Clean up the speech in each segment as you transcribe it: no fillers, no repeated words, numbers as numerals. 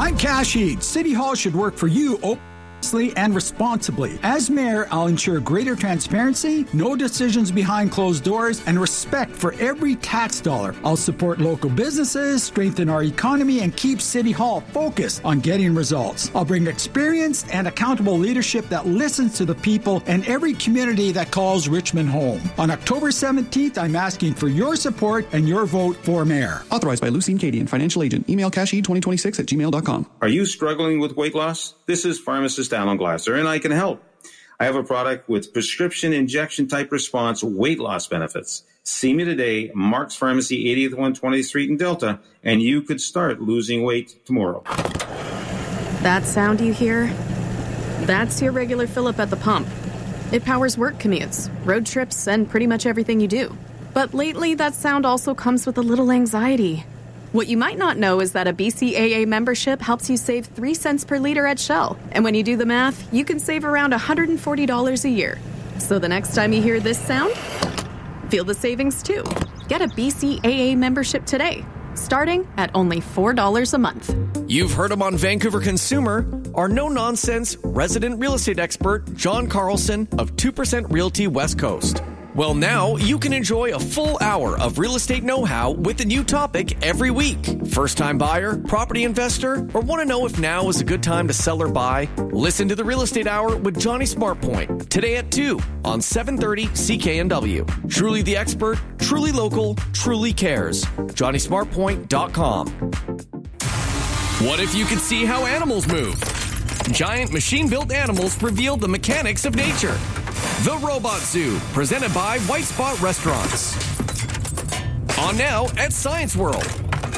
I'm Cash Ead. City Hall should work for you honestly and responsibly. As mayor, I'll ensure greater transparency, no decisions behind closed doors, and respect for every tax dollar. I'll support local businesses, strengthen our economy, and keep City Hall focused on getting results. I'll bring experienced and accountable leadership that listens to the people and every community that calls Richmond home. On October 17th, I'm asking for your support and your vote for mayor. Authorized by Lucine Cadian, financial agent. Email casheed2026@gmail.com. Are you struggling with weight loss? This is pharmacist Alan Glasser, and I can help. I have a product with prescription injection type response weight loss benefits. See me today, Mark's Pharmacy, 80th 120th Street in Delta, and you could start losing weight tomorrow. That sound you hear? That's your regular fill-up at the pump. It powers work commutes, road trips, and pretty much everything you do. But lately, that sound also comes with a little anxiety. What you might not know is that a BCAA membership helps you save 3 cents per liter at Shell. And when you do the math, you can save around $140 a year. So the next time you hear this sound, feel the savings too. Get a BCAA membership today, starting at only $4 a month. You've heard him on Vancouver Consumer, our no-nonsense resident real estate expert, John Carlson of 2% Realty West Coast. Well, now you can enjoy a full hour of real estate know-how with a new topic every week. First-time buyer, property investor, or want to know if now is a good time to sell or buy? Listen to the Real Estate Hour with Johnny Smartpoint today at 2 on 730 CKNW. Truly the expert, truly local, truly cares. JohnnySmartpoint.com. What if you could see how animals move? Giant machine-built animals reveal the mechanics of nature. The Robot Zoo, presented by White Spot Restaurants. On now at Science World.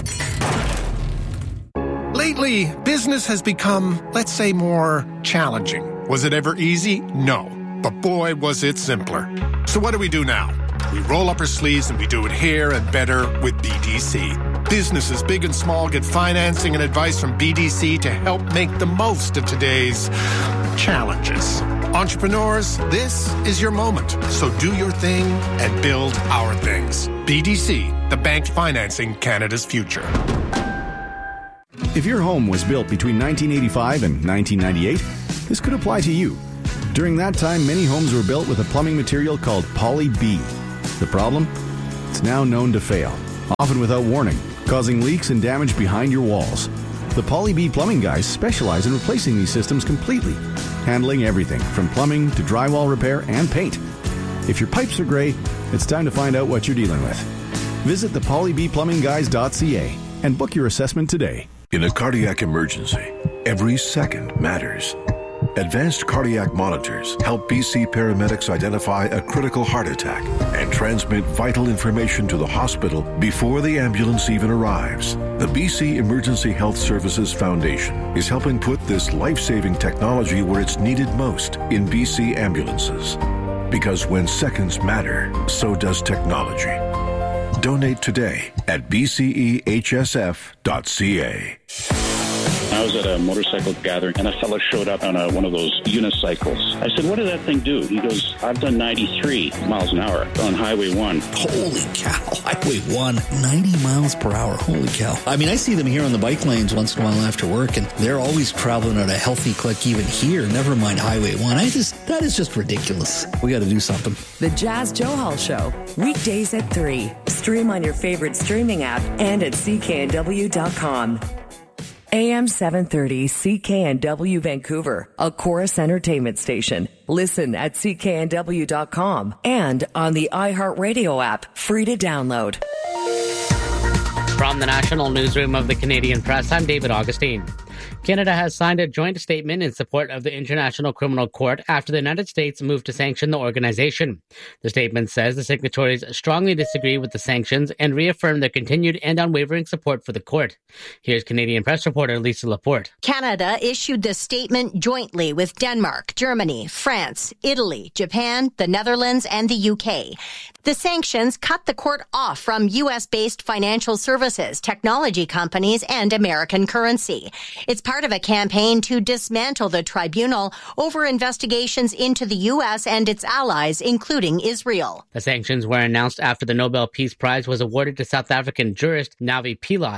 Lately, business has become, let's say, more challenging. Was it ever easy? No. But boy, was it simpler. So what do we do now? We roll up our sleeves and we do it here and better with BDC. Businesses big and small get financing and advice from BDC to help make the most of today's challenges. Entrepreneurs, this is your moment. So do your thing and build our things. BDC, the bank financing Canada's future. If your home was built between 1985 and 1998, this could apply to you. During that time, many homes were built with a plumbing material called Poly B. The problem? It's now known to fail, often without warning, causing leaks and damage behind your walls. The Poly B plumbing guys specialize in replacing these systems completely, handling everything from plumbing to drywall repair and paint. If your pipes are gray, it's time to find out what you're dealing with. Visit thepolybplumbingguys.ca and book your assessment today. In a cardiac emergency, every second matters. Advanced cardiac monitors help BC paramedics identify a critical heart attack and transmit vital information to the hospital before the ambulance even arrives. The BC Emergency Health Services Foundation is helping put this life-saving technology where it's needed most in BC ambulances. Because when seconds matter, so does technology. Donate today at bcehsf.ca. I was at a motorcycle gathering, and a fellow showed up on one of those unicycles. I said, what did that thing do? He goes, I've done 93 miles an hour on Highway 1. Holy cow. Highway 1, 90 miles per hour. Holy cow. I mean, I see them here on the bike lanes once in a while after work, and they're always traveling at a healthy click even here, never mind Highway 1. That is just ridiculous. We got to do something. The Jazz Joe Hall Show, weekdays at 3. Stream on your favorite streaming app and at cknw.com. AM 730 CKNW Vancouver, a Chorus Entertainment station. Listen at cknw.com and on the iHeartRadio app, free to download. From the National Newsroom of the Canadian Press, I'm David Augustine. Canada has signed a joint statement in support of the International Criminal Court after the United States moved to sanction the organization. The statement says the signatories strongly disagree with the sanctions and reaffirm their continued and unwavering support for the court. Here's Canadian Press reporter Lisa Laporte. Canada issued the statement jointly with Denmark, Germany, France, Italy, Japan, the Netherlands, and the UK. The sanctions cut the court off from U.S.-based financial services, technology companies, and American currency. It's part of a campaign to dismantle the tribunal over investigations into the U.S. and its allies, including Israel. The sanctions were announced after the Nobel Peace Prize was awarded to South African jurist Navi Pillay.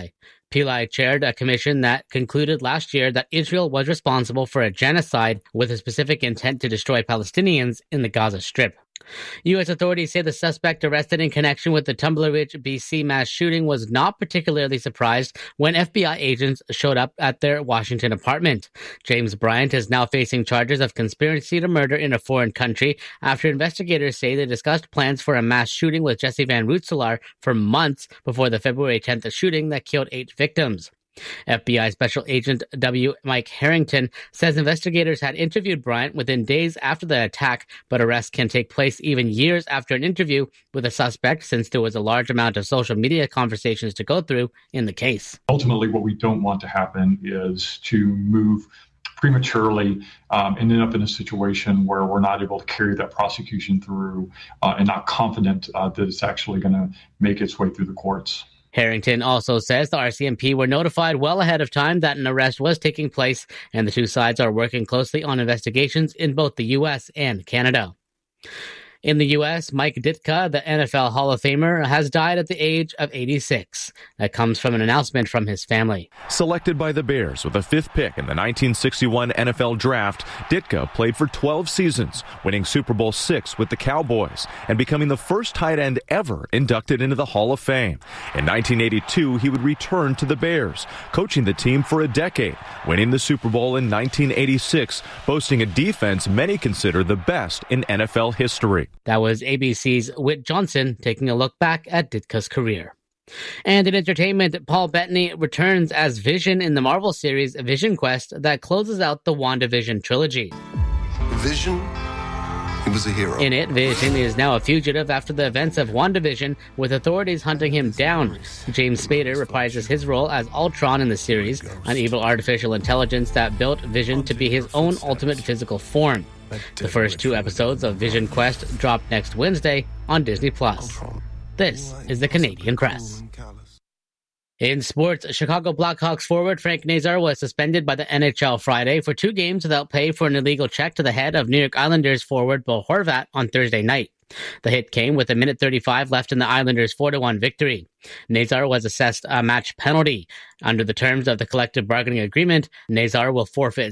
Pillay chaired a commission that concluded last year that Israel was responsible for a genocide with a specific intent to destroy Palestinians in the Gaza Strip. U.S. authorities say the suspect arrested in connection with the Tumbler Ridge, BC mass shooting was not particularly surprised when FBI agents showed up at their Washington apartment. James Bryant is now facing charges of conspiracy to murder in a foreign country after investigators say they discussed plans for a mass shooting with Jesse Van Rootselaar for months before the February 10th shooting that killed 8 victims. FBI Special Agent W. Mike Harrington says investigators had interviewed Bryant within days after the attack, but arrests can take place even years after an interview with a suspect since there was a large amount of social media conversations to go through in the case. Ultimately, what we don't want to happen is to move prematurely and end up in a situation where we're not able to carry that prosecution through and not confident that it's actually going to make its way through the courts. Harrington also says the RCMP were notified well ahead of time that an arrest was taking place, and the two sides are working closely on investigations in both the U.S. and Canada. In the U.S., Mike Ditka, the NFL Hall of Famer, has died at the age of 86. That comes from an announcement from his family. Selected by the Bears with the 5th pick in the 1961 NFL Draft, Ditka played for 12 seasons, winning Super Bowl VI with the Cowboys and becoming the first tight end ever inducted into the Hall of Fame. In 1982, he would return to the Bears, coaching the team for a decade, winning the Super Bowl in 1986, boasting a defense many consider the best in NFL history. That was ABC's Whit Johnson taking a look back at Ditka's career. And in entertainment, Paul Bettany returns as Vision in the Marvel series Vision Quest that closes out the WandaVision trilogy. Vision, he was a hero. In it, Vision is now a fugitive after the events of WandaVision, with authorities hunting him down. James Spader reprises his role as Ultron in the series, an evil artificial intelligence that built Vision to be his own ultimate physical form. The first 2 episodes of Vision Quest drop next Wednesday on Disney+. This is the Canadian Press. In sports, Chicago Blackhawks forward Frank Nazar was suspended by the NHL Friday for 2 games without pay for an illegal check to the head of New York Islanders forward Bo Horvat on Thursday night. The hit came with 1:35 left in the Islanders' 4-1 victory. Nazar was assessed a match penalty. Under the terms of the collective bargaining agreement, Nazar will forfeit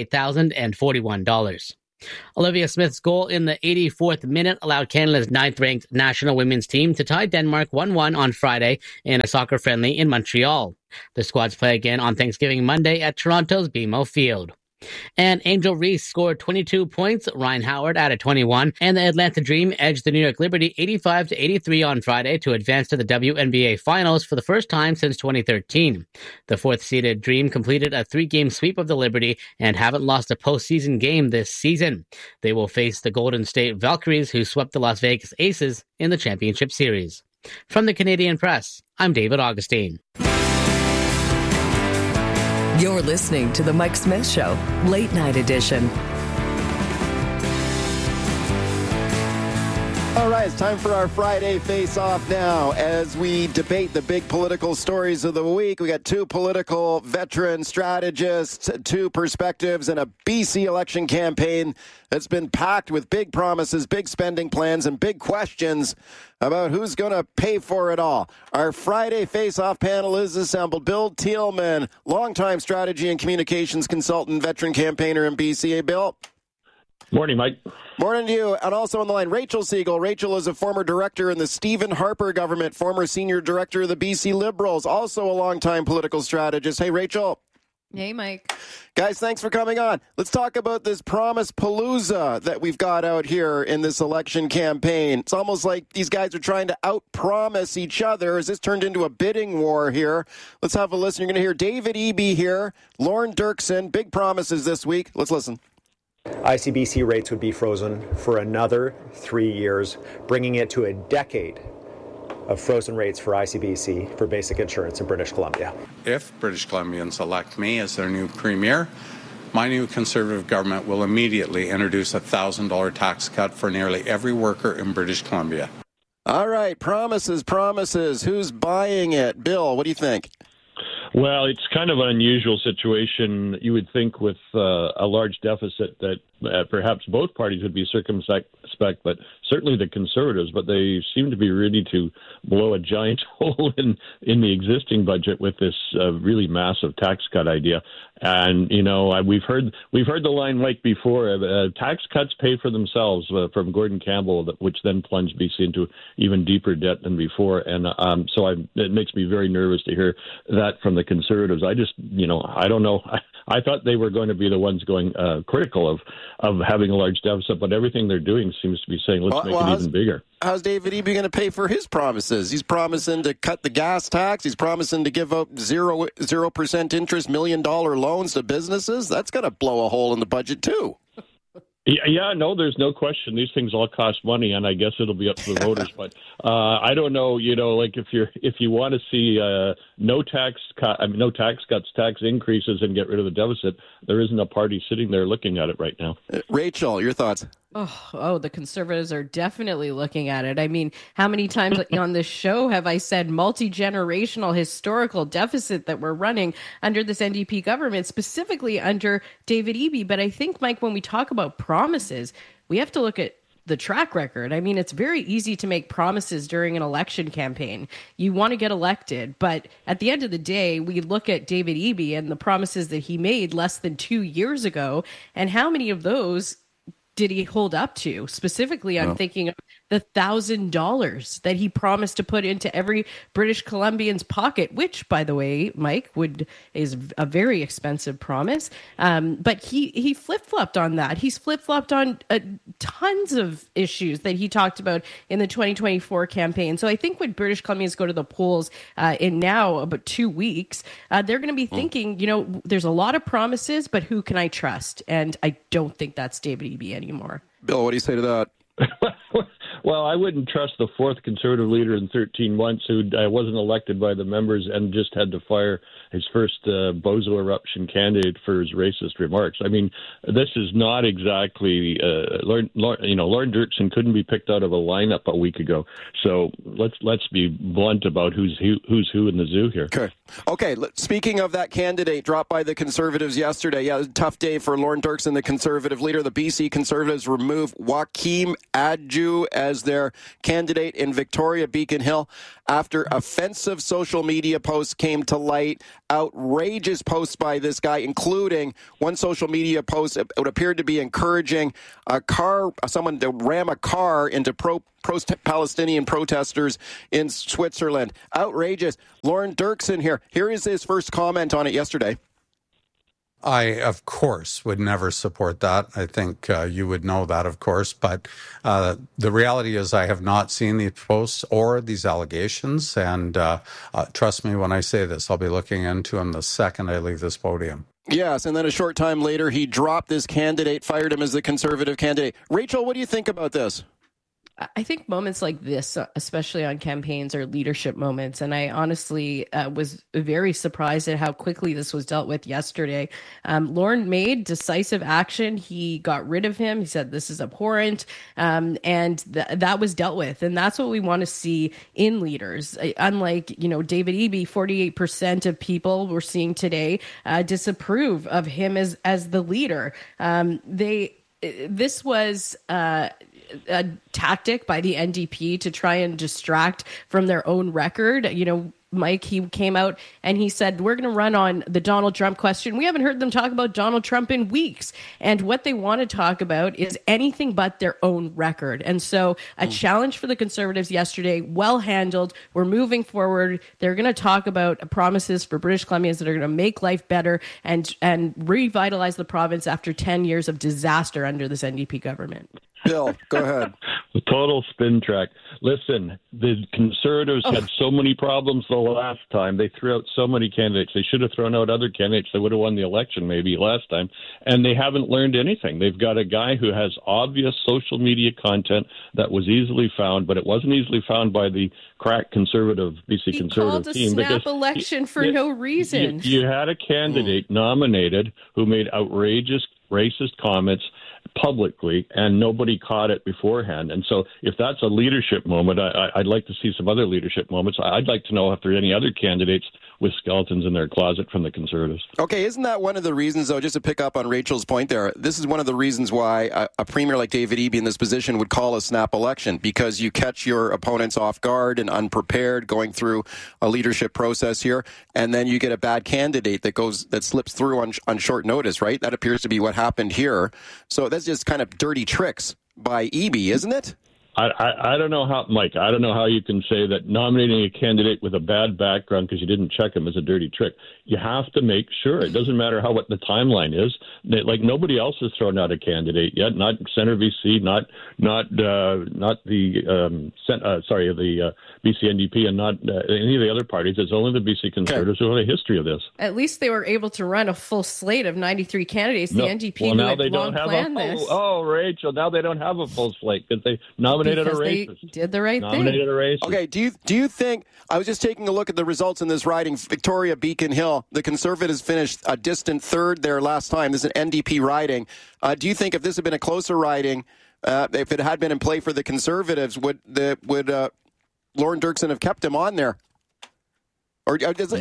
$68,041. Olivia Smith's goal in the 84th minute allowed Canada's 9th-ranked national women's team to tie Denmark 1-1 on Friday in a soccer friendly in Montreal. The squads play again on Thanksgiving Monday at Toronto's BMO Field. And Angel Reese scored 22 points, Ryan Howard added 21, and the Atlanta Dream edged the New York Liberty 85-83 on Friday to advance to the WNBA Finals for the first time since 2013. The 4th-seeded Dream completed a 3-game sweep of the Liberty and haven't lost a postseason game this season. They will face the Golden State Valkyries, who swept the Las Vegas Aces in the championship series. From the Canadian Press, I'm David Augustine. You're listening to The Mike Smith Show, Late Night Edition. All right, it's time for our Friday Face-Off now. As we debate the big political stories of the week, we got 2 political veteran strategists, 2 perspectives, and a BC election campaign that's been packed with big promises, big spending plans, and big questions about who's going to pay for it all. Our Friday Face-Off panel is assembled. Bill Thielman, longtime strategy and communications consultant, veteran campaigner in BC. Hey, Bill. Morning, Mike. Morning to you. And also on the line, Rachel Siegel. Rachel is a former director in the Stephen Harper government, former senior director of the BC Liberals, also a longtime political strategist. Hey, Rachel. Hey, Mike. Guys, thanks for coming on. Let's talk about this promise palooza that we've got out here in this election campaign. It's almost like these guys are trying to out-promise each other. Has this turned into a bidding war here? Let's have a listen. You're going to hear David Eby here, Lauren Dirksen, big promises this week. Let's listen. ICBC rates would be frozen for another 3 years, bringing it to a decade of frozen rates for ICBC for basic insurance in British Columbia. If British Columbians elect me as their new premier, my new Conservative government will immediately introduce a $1,000 tax cut for nearly every worker in British Columbia. All right, promises. Who's buying it? Bill, what do you think? Well, it's kind of an unusual situation. You would think with a large deficit that perhaps both parties would be circumspect, but certainly the Conservatives, but they seem to be ready to blow a giant hole in the existing budget with this really massive tax cut idea. And we've heard the line like before: tax cuts pay for themselves, from Gordon Campbell, which then plunged BC into even deeper debt than before. And it makes me very nervous to hear that from the Conservatives. I just, I don't know. I thought they were going to be the ones going critical of having a large deficit, but everything they're doing seems to be saying, let's make it even bigger. How's David Eby going to pay for his promises? He's promising to cut the gas tax. He's promising to give out 0% interest, $1 million loans to businesses. That's going to blow a hole in the budget, too. Yeah, no, there's no question. These things all cost money, and I guess it'll be up to the voters. But I don't know, like if you want to see no tax cuts, tax increases, and get rid of the deficit, there isn't a party sitting there looking at it right now. Rachel, your thoughts? Oh, the Conservatives are definitely looking at it. I mean, how many times on this show have I said multi-generational historical deficit that we're running under this NDP government, specifically under David Eby? But I think, Mike, when we talk about promises, we have to look at the track record. I mean, it's very easy to make promises during an election campaign. You want to get elected, but at the end of the day, we look at David Eby and the promises that he made less than 2 years ago, and how many of those did he hold up to? Specifically, I'm thinking of the $1,000 that he promised to put into every British Columbian's pocket, which, by the way, Mike, is a very expensive promise. But he flip-flopped on that. He's flip-flopped on tons of issues that he talked about in the 2024 campaign. So I think when British Columbians go to the polls in now about 2 weeks, they're going to be thinking, there's a lot of promises, but who can I trust? And I don't think that's David Eby anymore. Bill, what do you say to that? Well, I wouldn't trust the fourth Conservative leader in 13 months who wasn't elected by the members and just had to fire his first bozo eruption candidate for his racist remarks. I mean, this is not exactly Lauren Dirksen couldn't be picked out of a lineup a week ago. So let's be blunt about who's who in the zoo here. Okay. Speaking of that candidate dropped by the Conservatives yesterday, it was a tough day for Lauren Dirksen, the Conservative leader. The BC Conservatives removed Joaquim Adju as their candidate in Victoria Beacon Hill after offensive social media posts came to light. Outrageous posts by this guy, including one social media post that appeared to be encouraging someone to ram a car into pro-Palestinian protesters in Switzerland. Outrageous. Lauren Dirksen here. Here is his first comment on it yesterday. I, of course, would never support that. I think you would know that, of course. But the reality is I have not seen these posts or these allegations. And trust me when I say this, I'll be looking into them the second I leave this podium. Yes, and then a short time later, he dropped this candidate, fired him as the Conservative candidate. Rachel, what do you think about this? I think moments like this, especially on campaigns, are leadership moments. And I honestly was very surprised at how quickly this was dealt with yesterday. Lauren made decisive action. He got rid of him. He said, this is abhorrent. And that was dealt with. And that's what we want to see in leaders. Unlike, David Eby, 48% of people we're seeing today disapprove of him as the leader. This was a tactic by the NDP to try and distract from their own record. Mike, he came out and he said, we're going to run on the Donald Trump question. We haven't heard them talk about Donald Trump in weeks. And what they want to talk about is anything but their own record. And so a challenge for the Conservatives yesterday, well handled. We're moving forward. They're going to talk about promises for British Columbians that are going to make life better and revitalize the province after 10 years of disaster under this NDP government. Bill, go ahead. The total spin track. Listen, the Conservatives had so many problems the last time. They threw out so many candidates. They should have thrown out other candidates that would have won the election maybe last time. And they haven't learned anything. They've got a guy who has obvious social media content that was easily found, but it wasn't easily found by the crack Conservative, BC Conservative team. He called a snap election for no reason. You had a candidate nominated who made outrageous racist comments publicly, and nobody caught it beforehand. And so if that's a leadership moment, I'd like to see some other leadership moments. I'd like to know if there are any other candidates with skeletons in their closet from the Conservatives. Okay, isn't that one of the reasons, though, just to pick up on Rachel's point there, this is one of the reasons why a premier like David Eby in this position would call a snap election, because you catch your opponents off guard and unprepared going through a leadership process here, and then you get a bad candidate that slips through on short notice, right? That appears to be what happened here. So that's just kind of dirty tricks by Eby, isn't it? I don't know how, Mike, I don't know how you can say that nominating a candidate with a bad background because you didn't check him is a dirty trick. You have to make sure. It doesn't matter what the timeline is. Like, nobody else has thrown out a candidate yet. Not Centre BC, not the BC NDP, and not any of the other parties. It's only the BC Conservatives who have a history of this. At least they were able to run a full slate of 93 candidates. The NDP who had long planned this. Oh, Rachel, now they don't have a full slate because they nominated a racist. They did the right thing. Nominated a racist. Okay, do you think, I was just taking a look at the results in this riding, Victoria Beacon Hill, the Conservatives finished a distant third there last time. This is an NDP riding. Do you think if this had been a closer riding, if it had been in play for the Conservatives, would Lauren Dirksen have kept him on there? Or does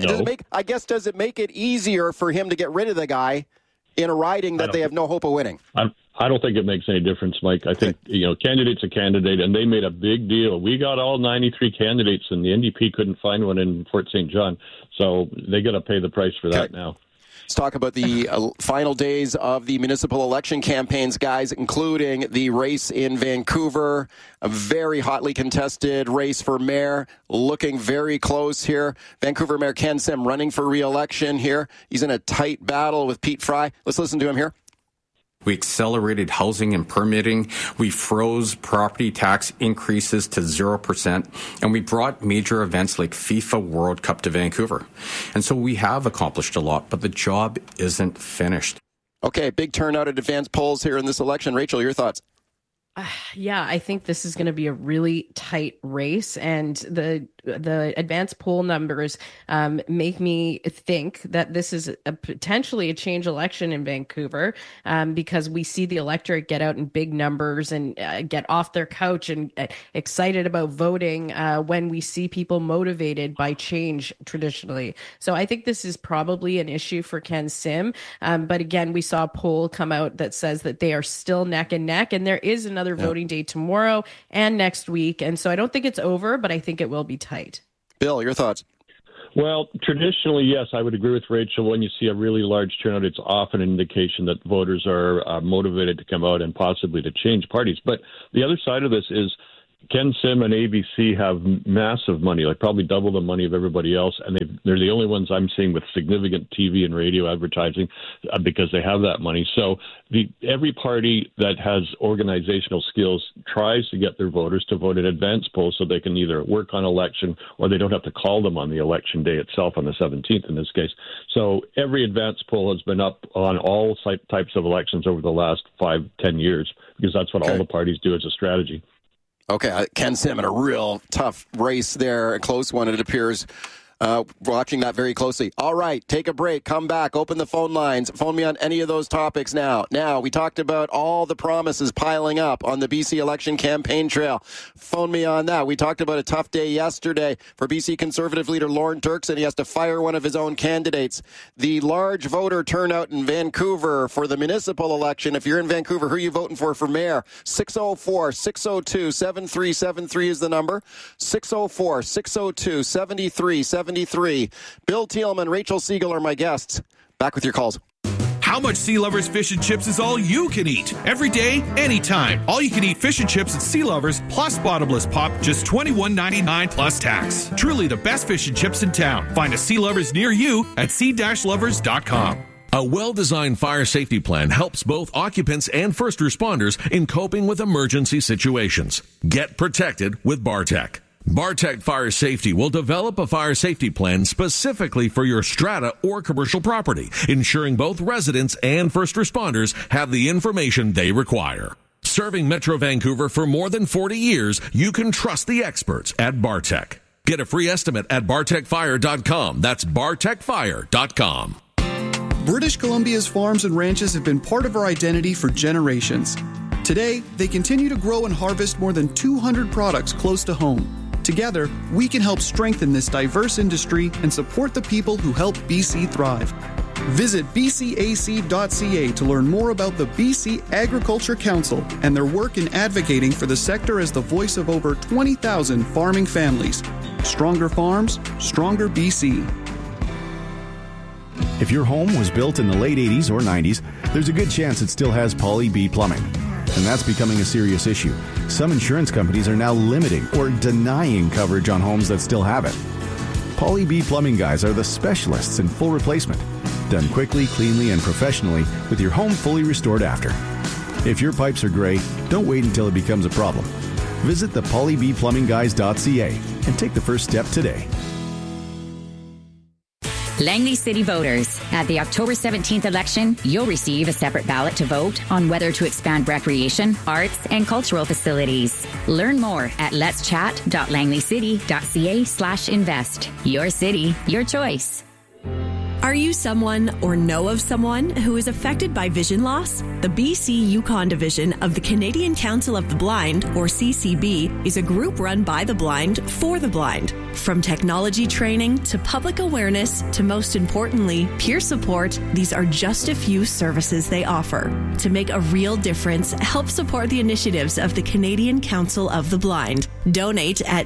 it make it easier for him to get rid of the guy in a riding that they have no hope of winning? I don't think it makes any difference, Mike. I think, candidate's a candidate, and they made a big deal. We got all 93 candidates, and the NDP couldn't find one in Fort St. John. So they got to pay the price for that now. Let's talk about the final days of the municipal election campaigns, guys, including the race in Vancouver, a very hotly contested race for mayor, looking very close here. Vancouver Mayor Ken Sim running for re-election here. He's in a tight battle with Pete Fry. Let's listen to him here. We accelerated housing and permitting. We froze property tax increases to 0%. And we brought major events like FIFA World Cup to Vancouver. And so we have accomplished a lot, but the job isn't finished. Okay, big turnout at advanced polls here in this election. Rachel, your thoughts? Yeah, I think this is going to be a really tight race, and the advanced poll numbers make me think that this is potentially a change election in Vancouver, because we see the electorate get out in big numbers and get off their couch and excited about voting when we see people motivated by change traditionally. So I think this is probably an issue for Ken Sim. But again, we saw a poll come out that says that they are still neck and neck, and there is another voting day tomorrow and next week. And so I don't think it's over, but I think it will be tight. Bill, your thoughts? Well, traditionally, yes, I would agree with Rachel. When you see a really large turnout, it's often an indication that voters are motivated to come out and possibly to change parties. But the other side of this is Ken Sim and ABC have massive money, like probably double the money of everybody else, and they're the only ones I'm seeing with significant TV and radio advertising because they have that money. So every party that has organizational skills tries to get their voters to vote in advance polls so they can either work on election or they don't have to call them on the election day itself, on the 17th in this case. So every advance poll has been up on all types of elections over the last 5-10 years because that's what all the parties do as a strategy. Okay, Ken Sim in a real tough race there, a close one, it appears. Watching that very closely. All right, take a break, come back, open the phone lines. Phone me on any of those topics now. Now, we talked about all the promises piling up on the BC election campaign trail. Phone me on that. We talked about a tough day yesterday for BC Conservative leader Lauren Dirksen. He has to fire one of his own candidates. The large voter turnout in Vancouver for the municipal election. If you're in Vancouver, who are you voting for mayor? 604-602-7373 is the number. 604-602-7373. Bill Thielman, Rachel Siegel are my guests. Back with your calls. How much Sea Lovers fish and chips is all you can eat? Every day, anytime. All you can eat fish and chips at Sea Lovers plus bottomless pop, just $21.99 plus tax. Truly the best fish and chips in town. Find a Sea Lovers near you at sea-lovers.com. A well-designed fire safety plan helps both occupants and first responders in coping with emergency situations. Get protected with Bartec. Bartec Fire Safety will develop a fire safety plan specifically for your strata or commercial property, ensuring both residents and first responders have the information they require. Serving Metro Vancouver for more than 40 years, you can trust the experts at Bartec. Get a free estimate at bartecfire.com. That's bartecfire.com. British Columbia's farms and ranches have been part of our identity for generations. Today, they continue to grow and harvest more than 200 products close to home. Together, we can help strengthen this diverse industry and support the people who help BC thrive. Visit bcac.ca to learn more about the BC Agriculture Council and their work in advocating for the sector as the voice of over 20,000 farming families. Stronger farms, stronger BC. If your home was built in the late 80s or 90s, there's a good chance it still has Poly B plumbing. And that's becoming a serious issue. Some insurance companies are now limiting or denying coverage on homes that still have it. Poly B plumbing guys are the specialists in full replacement. Done quickly, cleanly, and professionally with your home fully restored after. If your pipes are gray, don't wait until it becomes a problem. Visit the polybplumbingguys.ca and take the first step today. Langley City voters, at the October 17th election, you'll receive a separate ballot to vote on whether to expand recreation, arts, and cultural facilities. Learn more at letschat.langleycity.ca/invest. Your city, your choice. Are you someone or know of someone who is affected by vision loss? The BC Yukon Division of the Canadian Council of the Blind, or CCB, is a group run by the blind for the blind. From technology training to public awareness to, most importantly, peer support, these are just a few services they offer. To make a real difference, help support the initiatives of the Canadian Council of the Blind. Donate at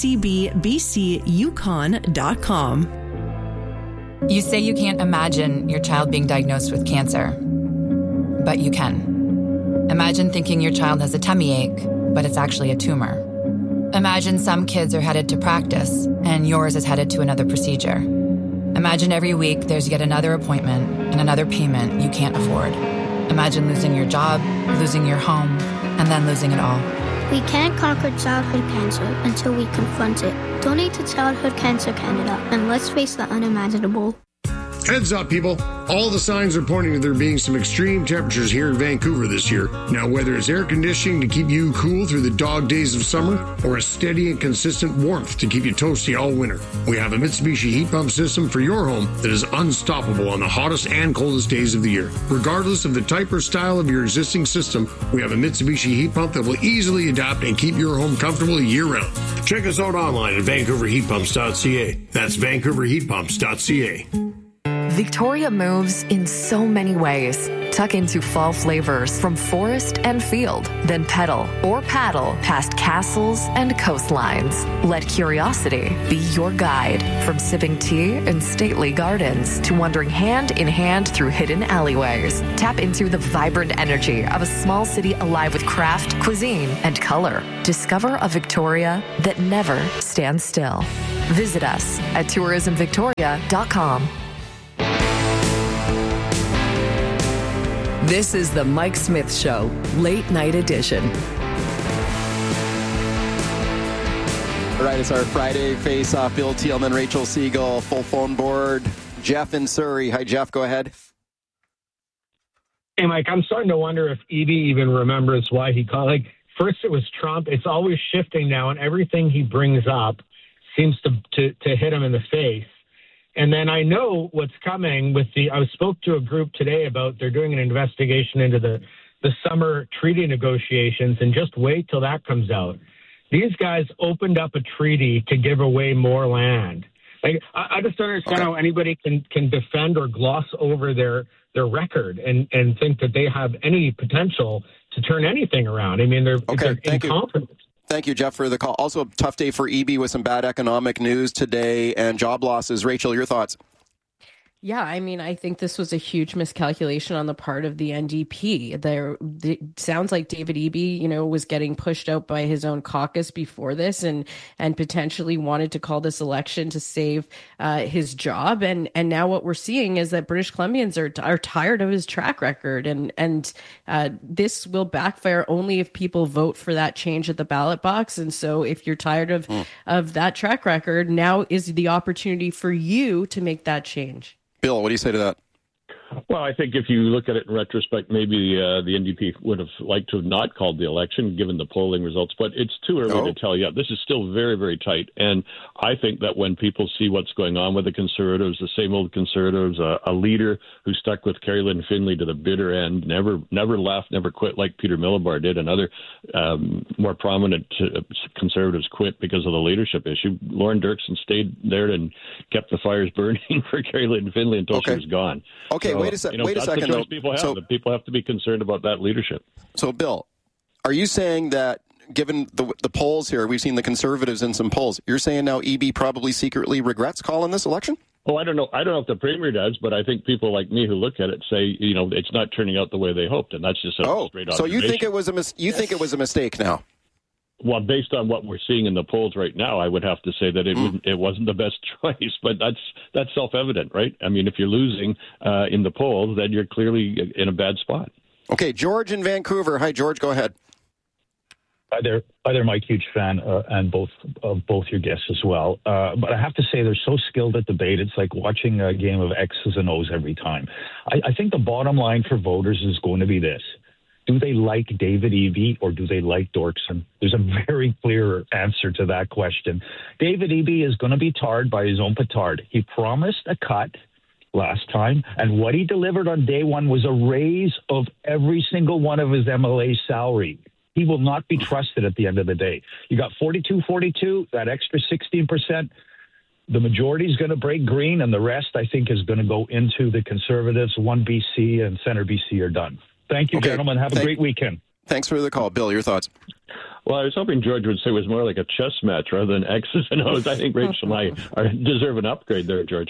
ccbbcyukon.com. You say you can't imagine your child being diagnosed with cancer, but you can. Imagine thinking your child has a tummy ache, but it's actually a tumor. Imagine some kids are headed to practice, and yours is headed to another procedure. Imagine every week there's yet another appointment and another payment you can't afford. Imagine losing your job, losing your home, and then losing it all. We can't conquer childhood cancer until we confront it. Donate to Childhood Cancer Canada, and let's face the unimaginable. Heads up, people. All the signs are pointing to there being some extreme temperatures here in Vancouver this year. Now, whether it's air conditioning to keep you cool through the dog days of summer, or a steady and consistent warmth to keep you toasty all winter, we have a Mitsubishi heat pump system for your home that is unstoppable on the hottest and coldest days of the year. Regardless of the type or style of your existing system, we have a Mitsubishi heat pump that will easily adapt and keep your home comfortable year-round. Check us out online at vancouverheatpumps.ca. That's vancouverheatpumps.ca. Victoria moves in so many ways. Tuck into fall flavors from forest and field, then pedal or paddle past castles and coastlines. Let curiosity be your guide, from sipping tea in stately gardens to wandering hand in hand through hidden alleyways. Tap into the vibrant energy of a small city alive with craft, cuisine, and color. Discover a Victoria that never stands still. Visit us at tourismvictoria.com. This is the Mike Smith Show, Late Night Edition. All right, it's our Friday face-off. Bill Thielman, Rachel Siegel, full phone board. Jeff in Surrey. Hi, Jeff. Go ahead. Hey, Mike, I'm starting to wonder if Eby even remembers why he called. Like, first it was Trump. It's always shifting now, and everything he brings up seems to hit him in the face. And then I know what's coming with I spoke to a group today about they're doing an investigation into the summer treaty negotiations, and just wait till that comes out. These guys opened up a treaty to give away more land. Like, I just don't understand how anybody can defend or gloss over their record and think that they have any potential to turn anything around. I mean, they're incompetent. Thank you, Jeff, for the call. Also, a tough day for Eby with some bad economic news today and job losses. Rachel, your thoughts? Yeah, I mean, I think this was a huge miscalculation on the part of the NDP. It sounds like David Eby, was getting pushed out by his own caucus before this, and potentially wanted to call this election to save his job. And now what we're seeing is that British Columbians are tired of his track record, and this will backfire only if people vote for that change at the ballot box. And so, if you're tired of that track record, now is the opportunity for you to make that change. Bill, what do you say to that? Well, I think if you look at it in retrospect, maybe the NDP would have liked to have not called the election, given the polling results. But it's too early to tell yet. This is still very, very tight. And I think that when people see what's going on with the Conservatives, the same old Conservatives, a leader who stuck with Kerry Lynn Finley to the bitter end, never left, never quit like Peter Millibar did, and other more prominent Conservatives quit because of the leadership issue. Lauren Dirksen stayed there and kept the fires burning for Kerry Lynn Finley until she was gone. Okay, so, wait a second. Wait a second, though. People have to be concerned about that leadership. So, Bill, are you saying that, given the polls here, we've seen the Conservatives in some polls, you're saying now EB probably secretly regrets calling this election? Oh, I don't know. I don't know if the Premier does, but I think people like me who look at it say, it's not turning out the way they hoped, and that's just a straight observation. So you think it was a mistake now? Well, based on what we're seeing in the polls right now, I would have to say that it wasn't the best choice, but that's self-evident, right? I mean, if you're losing in the polls, then you're clearly in a bad spot. Okay, George in Vancouver. Hi, George. Go ahead. Hi there, Mike. Huge fan, and both your guests as well. But I have to say, they're so skilled at debate. It's like watching a game of X's and O's every time. I think the bottom line for voters is going to be this. Do they like David Eby or do they like Dorksen? There's a very clear answer to that question. David Eby is going to be tarred by his own petard. He promised a cut last time, and what he delivered on day one was a raise of every single one of his MLA's salary. He will not be trusted at the end of the day. You got 42-42, that extra 16%. The majority is going to break Green, and the rest, I think, is going to go into the Conservatives. 1 BC and Center BC are done. Thank you, gentlemen. Have a great weekend. Thanks for the call. Bill, your thoughts? Well, I was hoping George would say it was more like a chess match rather than X's and O's. I think Rachel and I deserve an upgrade there, George.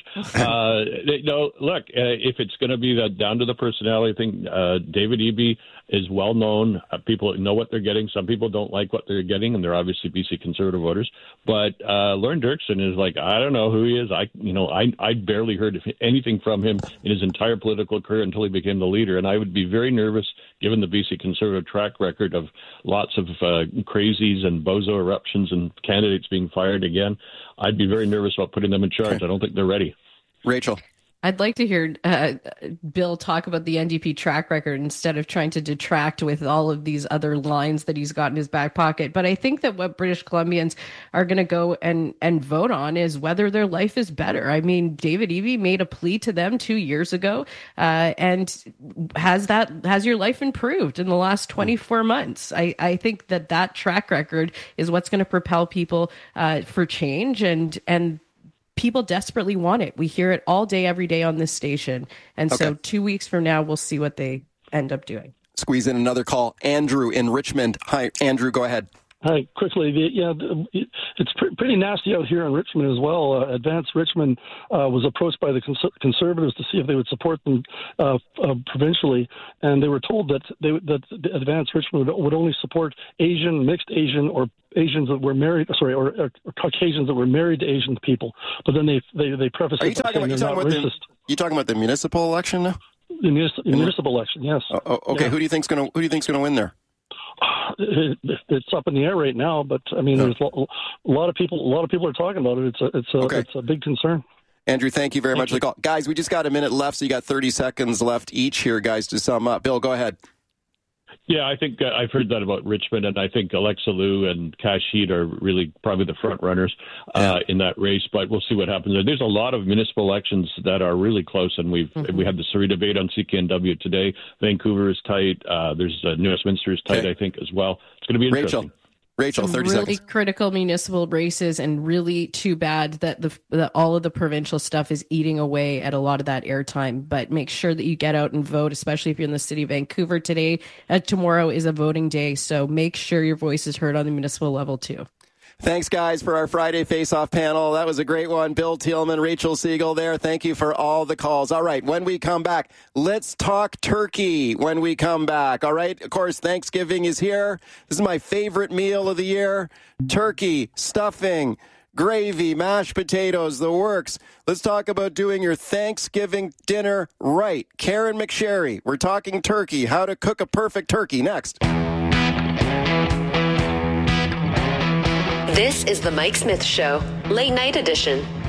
Look, if it's going to be down to the personality thing, David Eby is well known. People know what they're getting. Some people don't like what they're getting, and they're obviously BC Conservative voters. But Lauren Dirksen is like, I don't know who he is. I barely heard anything from him in his entire political career until he became the leader, and I would be very nervous, given the BC Conservative track record of lots of crazies and bozo eruptions and candidates being fired again. I'd be very nervous about putting them in charge. I don't think they're ready. Rachel. I'd like to hear Bill talk about the NDP track record instead of trying to detract with all of these other lines that he's got in his back pocket. But I think that what British Columbians are going to go and vote on is whether their life is better. I mean, David Eby made a plea to them 2 years ago, and has your life improved in the last 24 months? I think that track record is what's going to propel people for change, and people desperately want it. We hear it all day, every day on this station. And so 2 weeks from now, we'll see what they end up doing. Squeeze in another call. Andrew in Richmond. Hi, Andrew, go ahead. Hi, quickly. It's pretty nasty out here in Richmond as well. Advance Richmond was approached by the Conservatives to see if they would support them provincially, and they were told that Advance Richmond would only support Asian, mixed Asian, or Asians that were married, or Caucasians that were married to Asian people. But then they prefaced it by saying they're not racist. You talking about the municipal election now? The municipal election, yes. Okay, yeah. Who do you think's going to win there? It's up in the air right now, but I mean, there's a lot of people are talking about it. It's a big concern. Andrew, thank you very much for the call. Guys, we just got a minute left, so you got 30 seconds left each here, guys, to sum up. Bill, go ahead. Yeah, I think I've heard that about Richmond, and I think Alexa Liu and Kash Heed are really probably the front runners in that race, but we'll see what happens. There's a lot of municipal elections that are really close, and we had the Surrey debate on CKNW today. Vancouver is tight. There's New Westminster is tight, I think, as well. It's going to be interesting. Rachel, 30 really seconds. Critical municipal races, and really too bad that all of the provincial stuff is eating away at a lot of that airtime. But make sure that you get out and vote, especially if you're in the city of Vancouver today. Tomorrow is a voting day, so make sure your voice is heard on the municipal level too. Thanks, guys, for our Friday Face-Off panel. That was a great one. Bill Thielman, Rachel Siegel there. Thank you for all the calls. All right, when we come back, let's talk turkey when we come back. All right, of course, Thanksgiving is here. This is my favorite meal of the year. Turkey, stuffing, gravy, mashed potatoes, the works. Let's talk about doing your Thanksgiving dinner right. Karen McSherry, we're talking turkey, how to cook a perfect turkey. Next. This is the Mike Smith Show, late night edition.